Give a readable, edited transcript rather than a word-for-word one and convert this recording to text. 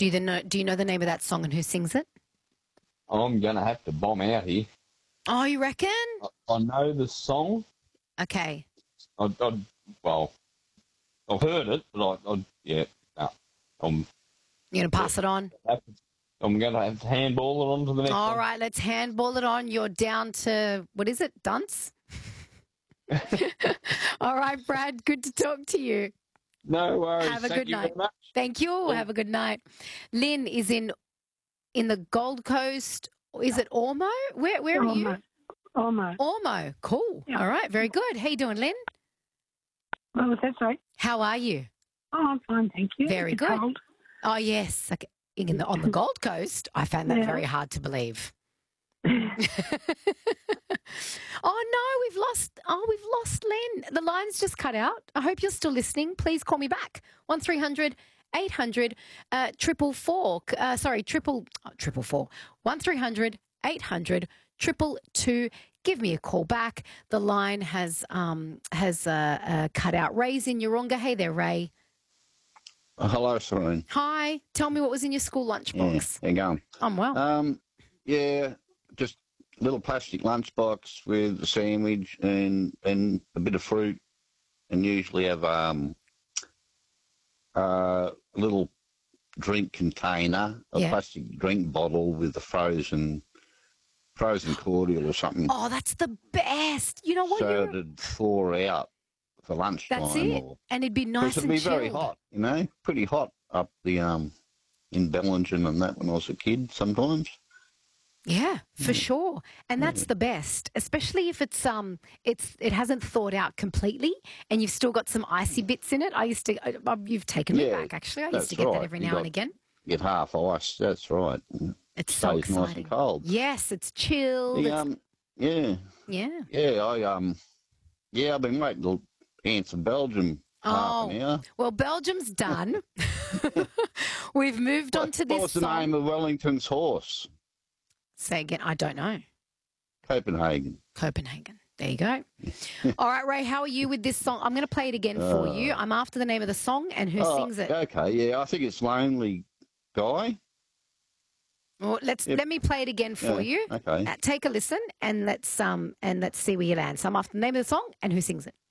Do you know the name of that song and who sings it? I'm going to have to bomb out here. Oh, you reckon? I know the song. Okay. Well, I've heard it, but yeah, no. You're going to pass it on? I'm going to have to handball it on to the next one. All right, let's handball it on. You're down to, what is it, dunce? All right, Brad, good to talk to you. No worries. Have a Thank good you night. very much. Thank you. Cool. Have a good night. Lynn is in the Gold Coast. Is it Ormo? Where are you? Ormo. Cool. Yeah. All right, very good. How you doing, Lynn? Oh, that's right. How are you? Oh, I'm fine, thank you. Very It's good. cold. Oh, yes. Okay. On the Gold Coast, I found that very hard to believe. Oh no, we've lost Lynn. The line's just cut out. I hope you're still listening. Please call me back. 1300 800 444. Sorry, triple 1300 800 222. Give me a call back. The line has cut out. Ray's in Yeronga. Hey there, Ray. Hello, Serene. Hi. Tell me what was in your school lunchbox. How you going? I'm well. Yeah, just a little plastic lunchbox with a sandwich and a bit of fruit, and usually have a little drink container, a plastic drink bottle with a frozen cordial or something. Oh, that's the best. You know what? So it'd thaw out for lunchtime. That's it. And it'd be nice and chilled. It'd be very hot, pretty hot up the in Bellingen and that when I was a kid sometimes. Yeah, for sure. And that's the best, especially if it hasn't thawed out completely and you've still got some icy bits in it. You've taken me back, actually. I used to get that every now and again. Get half ice, that's right. It's so exciting. Nice and cold. Yes, it's chilled. Yeah. I've been waiting to answer Belgium half an hour. Well, Belgium's done. We've moved on to this What was the name of Wellington's horse? Say again. I don't know. Copenhagen. There you go. All right, Ray, how are you with this song? I'm going to play it again for you. I'm after the name of the song and who sings it. Okay, yeah, I think it's Lonely Guy. Well, let me play it again for you. Okay. Take a listen and let's see where you land. So I'm after the name of the song and who sings it.